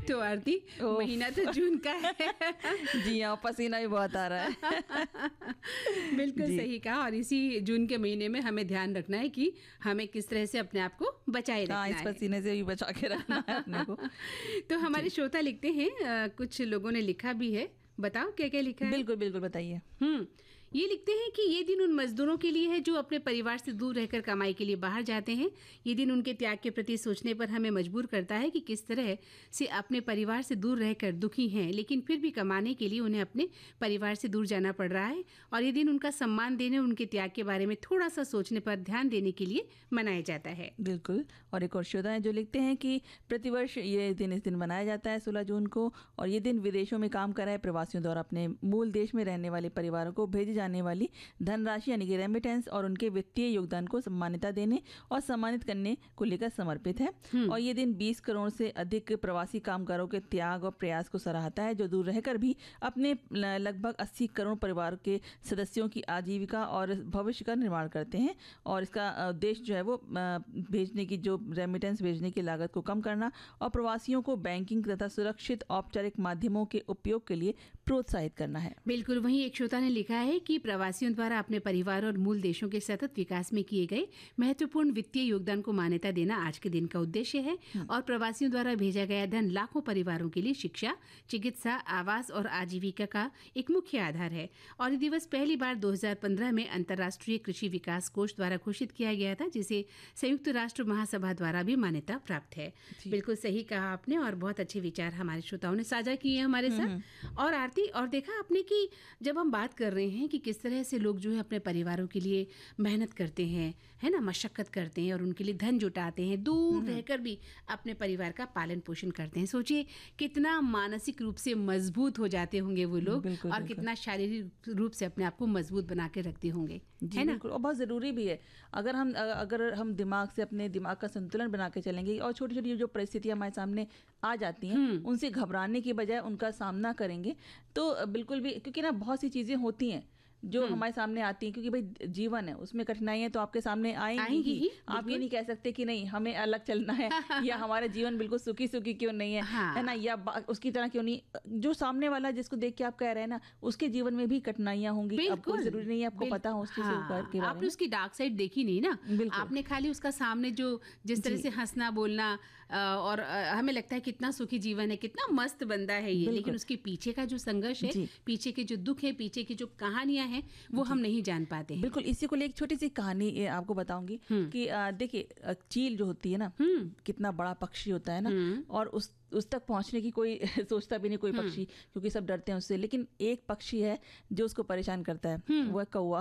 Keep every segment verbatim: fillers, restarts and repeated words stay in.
तो आरती, महीना तो जून का है। जी हाँ, पसीना भी बहुत आ रहा है। बिल्कुल सही कहा। और इसी जून के महीने में हमें ध्यान रखना है कि हमें किस तरह से अपने आप को बचाए रखना हाँ, है। इस पसीने से भी बचा के रखना है अपने को। तो हमारे श्रोता लिखते हैं, कुछ लोगों ने लिखा भी है, बताओ क्या क्या लिखा है। बिल्कुल बिल्कुल बताइए। हम्म ये लिखते हैं कि ये दिन उन मजदूरों के लिए है जो अपने परिवार से दूर रहकर कमाई के लिए बाहर जाते हैं। ये दिन उनके त्याग के प्रति सोचने पर हमें मजबूर करता है कि किस तरह से अपने परिवार से दूर रहकर दुखी हैं, लेकिन फिर भी कमाने के लिए उन्हें अपने परिवार से दूर जाना पड़ रहा है। और ये दिन उनका सम्मान देने, उनके त्याग के बारे में थोड़ा सा सोचने पर ध्यान देने के लिए मनाया जाता है। बिल्कुल। और एक और श्रोता है जो लिखते हैं कि प्रतिवर्ष ये दिन इस दिन मनाया जाता है सोलह जून को, और ये दिन विदेशों में काम कर रहे प्रवासियों द्वारा अपने मूल देश में रहने वाले परिवारों को भेजे जाने वाली धनराशि यानी कि रेमिटेंस और उनके वित्तीय योगदान को सम्मानिता देने और सम्मानित करने को लेकर समर्पित है। और ये दिन बीस करोड़ से अधिक प्रवासी कामगारों के त्याग और प्रयास को सराहता है, जो दूर रहकर भी अपने लगभग अस्सी करोड़ परिवार के सदस्यों की आजीविका और भविष्य का निर्माण करते हैं। और इसका उद्देश्य जो है वो भेजने की जो रेमिटेंस भेजने की लागत को कम करना और प्रवासियों को बैंकिंग तथा सुरक्षित औपचारिक माध्यमों के उपयोग के लिए प्रोत्साहित करना है। बिल्कुल। वहीं एक श्रोता ने लिखा है कि प्रवासियों द्वारा अपने परिवार और मूल देशों के सतत विकास में किए गए महत्वपूर्ण वित्तीय योगदान को मान्यता देना आज के दिन का उद्देश्य है। और प्रवासियों द्वारा भेजा गया धन लाखों परिवारों के लिए शिक्षा, चिकित्सा, आवास और आजीविका का एक मुख्य आधार है। और ये दिवस पहली बार दो हज़ार पंद्रह में अंतर्राष्ट्रीय कृषि विकास कोष द्वारा घोषित किया गया था, जिसे संयुक्त राष्ट्र महासभा द्वारा भी मान्यता प्राप्त है। बिल्कुल सही कहा आपने, और बहुत अच्छे विचार हमारे श्रोताओं ने साझा किए हैं हमारे साथ। और आरती, और देखा आपने कि जब हम बात कर रहे हैं कि किस तरह से लोग जो है अपने परिवारों के लिए मेहनत करते हैं, है ना, मशक्कत करते हैं और उनके लिए धन जुटाते हैं, दूर रहकर भी अपने परिवार का पालन पोषण करते हैं। सोचिए कितना मानसिक रूप से मजबूत हो जाते होंगे वो लोग, बिल्कुल, और बिल्कुल। कितना शारीरिक रूप से अपने आप को मजबूत बना के रखते होंगे, है ना। और बहुत ज़रूरी भी है। अगर हम अगर हम दिमाग से अपने दिमाग का संतुलन बना के चलेंगे और छोटी छोटी जो परिस्थितियां हमारे सामने आ जाती हैं उनसे घबराने की बजाय उनका सामना करेंगे तो बिल्कुल भी, क्योंकि ना बहुत सी चीज़ें होती हैं जो हमारे सामने आती हैं, क्योंकि भाई जीवन है, उसमें कठिनाइयां तो आपके सामने आएंगी ही, ही। आप ये नहीं कह सकते कि नहीं हमें अलग चलना है या हमारा जीवन बिल्कुल सुखी सुखी क्यों नहीं है, हाँ। है ना, या उसकी तरह क्यों नहीं। जो सामने वाला जिसको देख के आप कह रहे हैं ना, उसके जीवन में भी कठिनाइयां होंगी। आपको जरूरी नहीं है आपको पता हो उसकी हाँ। आपने उसकी डार्क साइड देखी नहीं ना, आपने खाली उसका सामने जो जिस तरह से हंसना बोलना, और हमें लगता है कितना सुखी जीवन है, कितना मस्त बंदा है ये, लेकिन उसके पीछे का जो संघर्ष है, पीछे के जो दुख है, पीछे की जो कहानियां हैं, वो हम नहीं जान पाते हैं। बिल्कुल। इसी को लेकर एक छोटी सी कहानी आपको बताऊंगी कि देखिए चील जो होती है ना, कितना बड़ा पक्षी होता है ना, और उस उस तक पहुंचने की कोई सोचता भी नहीं कोई पक्षी, क्योंकि सब डरते हैं उससे। लेकिन एक पक्षी है जो उसको परेशान करता है, वो है कौवा।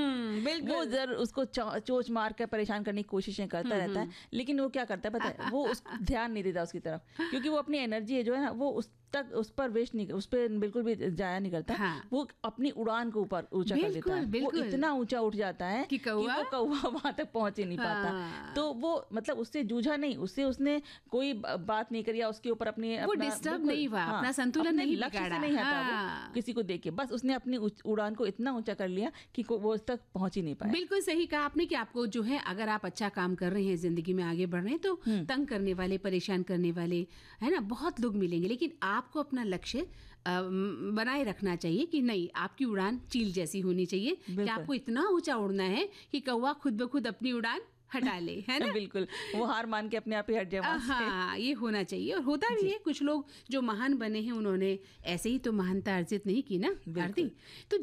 वो जर उसको चोंच मार कर परेशान करने की कोशिशें करता रहता है, लेकिन वो क्या करता है पता है, वो उस ध्यान नहीं देता उसकी तरफ, क्योंकि वो अपनी एनर्जी है जो है ना वो उस तक उस पर वेस्ट नहीं, उस पर बिल्कुल भी जाया नहीं करता। हाँ। वो अपनी उड़ान को ऊपर ऊंचा कर देता है, वो इतना ऊंचा उठ जाता है कि, कि वो कौवा वहां तक पहुंच ही नहीं पाता। हाँ। तो वो मतलब उससे जूझा नहीं, उससे उसने कोई बात नहीं करी, उसके ऊपर अपनी वो डिस्टर्ब नहीं हुआ, हाँ, अपना संतुलन नहीं बिगाड़ा, नहीं हटा वो किसी को देख के, बस उसने अपनी उड़ान को इतना ऊंचा कर लिया कि वो उस तक पहुंच ही नहीं पाया। बिल्कुल सही कहा आपने कि आपको जो है, अगर आप अच्छा काम कर रहे हैं, जिंदगी में आगे बढ़ रहे हैं, तो तंग करने वाले, परेशान करने वाले, है ना, बहुत लोग मिलेंगे, लेकिन आपको अपना लक्ष्य बनाए रखना चाहिए कि नहीं, आपकी उड़ान चील जैसी होनी चाहिए कि आपको इतना ऊंचा उड़ना है कि कौवा खुद ब खुद अपनी उड़ान हटा ले, है ना। बिल्कुल, वो हार मान के अपने आप ही हट जाए वहां से। हाँ, ये होना चाहिए, और होता भी है। कुछ लोग जो महान बने हैं, उन्होंने ऐसे ही तो महानता अर्जित नहीं की ना आरती। तो